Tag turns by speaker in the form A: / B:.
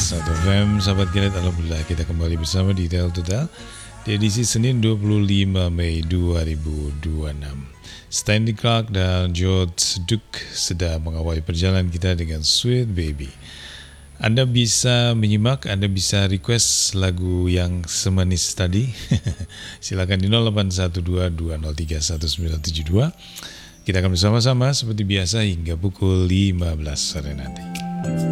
A: 1 FM, sahabat Gilead, alhamdulillah kita kembali bersama di Tel Total di edisi Senin 25 Mei 2026. Stanley Clarke dan George Duke sedang mengawali perjalanan kita dengan Sweet Baby. Anda bisa menyimak, Anda bisa request lagu yang semanis tadi. Silakan di 0812-203-1972. Kita akan bersama-sama seperti biasa hingga pukul 15 sore nanti.